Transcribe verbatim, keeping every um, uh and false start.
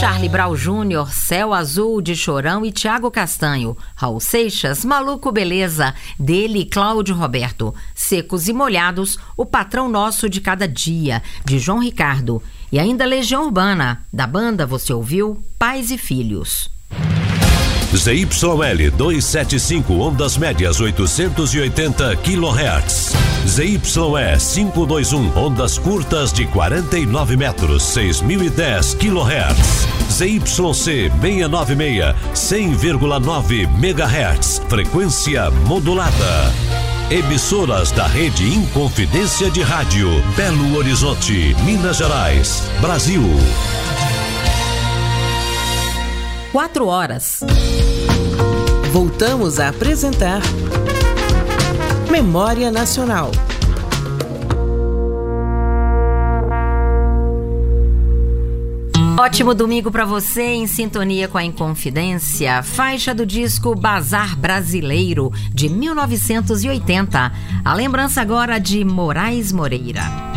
Charlie Brown Júnior, Céu Azul de Chorão e Tiago Castanho. Raul Seixas, Maluco Beleza, dele Cláudio Roberto. Secos e Molhados, O Patrão Nosso de Cada Dia, de João Ricardo. E ainda Legião Urbana, da banda você ouviu Pais e Filhos. Z Y L duzentos e setenta e cinco, ondas médias oitocentos e oitenta quilohertz. Z Y E quinhentos e vinte e um, ondas curtas de quarenta e nove metros, seis mil e dez quilohertz. Z Y C seiscentos e noventa e seis, cem vírgula nove megahertz, frequência modulada. Emissoras da rede Inconfidência de Rádio, Belo Horizonte, Minas Gerais, Brasil. Quatro horas. Voltamos a apresentar Memória Nacional. Ótimo domingo para você, em sintonia com a Inconfidência. Faixa do disco Bazar Brasileiro, de mil novecentos e oitenta. A lembrança agora de Moraes Moreira.